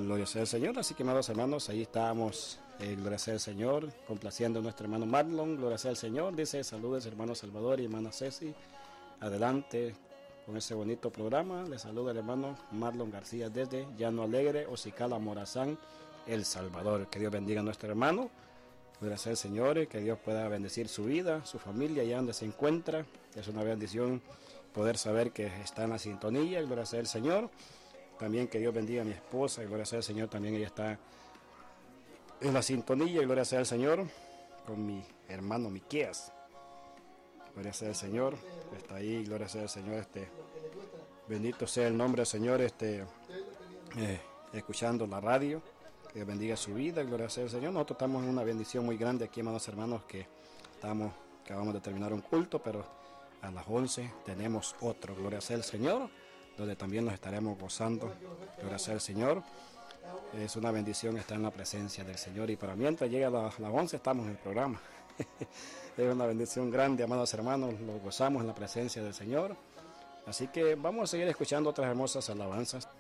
Gloria sea al Señor. Así que, amados hermanos, ahí estamos, gloria sea al Señor, complaciendo a nuestro hermano Marlon. Gloria sea al Señor. Dice, saludos hermano Salvador y hermana Ceci. Adelante con ese bonito programa. Le saluda el hermano Marlon García desde Llano Alegre, Ocicala, Morazán, El Salvador. Que Dios bendiga a nuestro hermano. Gloria sea al Señor, que Dios pueda bendecir su vida, su familia, allá donde se encuentra. Es una bendición poder saber que está en la sintonía. Gloria sea al Señor. También que Dios bendiga a mi esposa, gloria sea al Señor, también ella está en la sintonía, gloria sea al Señor, con mi hermano Miqueas, gloria sea al Señor, está ahí, gloria sea al Señor, bendito sea el nombre del Señor, escuchando la radio, que Dios bendiga su vida, gloria sea al Señor. Nosotros estamos en una bendición muy grande aquí, hermanos hermanos, que acabamos de terminar un culto, pero a las 11 tenemos otro, gloria sea al Señor, donde también nos estaremos gozando, gloria sea al Señor. Es una bendición estar en la presencia del Señor, y para mientras llega las 11 estamos en el programa. Es una bendición grande, amados hermanos, lo gozamos en la presencia del Señor. Así que vamos a seguir escuchando otras hermosas alabanzas.